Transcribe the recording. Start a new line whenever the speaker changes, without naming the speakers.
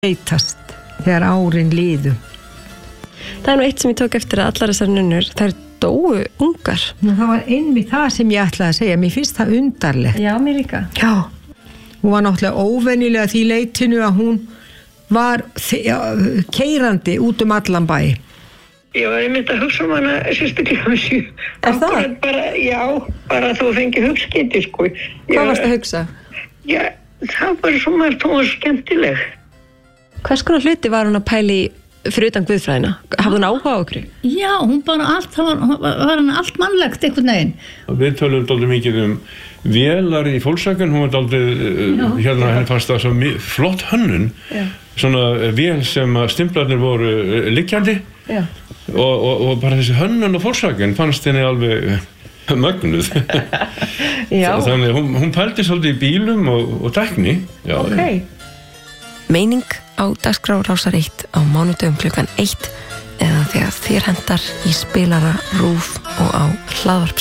breytast þegar árin liðu.
Það nú eitt sem ég tók eftir að allar þessar nunnur, þær dóu ungar.
Nú, það var einmitt það sem ég ætlaði að segja. Mér finnst það undarlegt.
Já, mér líka.
Já. Hún var náttúrulega óvenjulega því leitinu að hún var keyrandi út allan bæ.
Ég var einmitt að hugsa hana sérstaklega með sjö.
Er það?
Bara þú fengi hugskiti, sko.
Hvað varst að hugsa?
Já, það var svo margt, hún var skemmtileg.
Hvers konar hluti var hún að pæla í fyrir utan guðfræðina? Hafði hún áhuga á okkur?
Já, hún bara var hann allt mannlegt einhvern veginn.
Við tölum dálítið mikið vélar í Volkswagen, hún var dálítið, henni fannst það svo flott hönnun, svona vél sem að stimplarnir voru liggjandi og bara þessi hönnun á Volkswagen fannst henni alveg mögnuð. Þannig hún pældi svolítið í bílum og tækni. Já,
okay.
Meining á dagskrá Rásar 1 á mánudögum 1 eða þegar þér hendar í spilara, RÚV og á hlaðvarps